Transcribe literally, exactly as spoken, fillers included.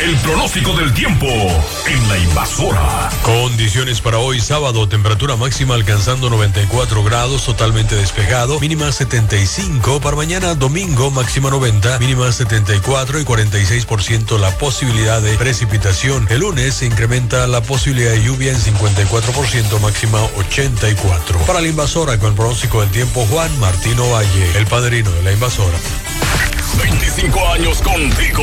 El pronóstico del tiempo en La Invasora. Condiciones para hoy sábado, temperatura máxima alcanzando noventa y cuatro grados, totalmente despejado, mínima setenta y cinco. Para mañana domingo, máxima noventa, mínima setenta y cuatro y cuarenta y seis por ciento la posibilidad de precipitación. El lunes se incrementa la posibilidad de lluvia en cincuenta y cuatro por ciento, máxima ochenta y cuatro. Para La Invasora, con el pronóstico del tiempo, Juan Martino Valle, el padrino de La Invasora. veinticinco años contigo.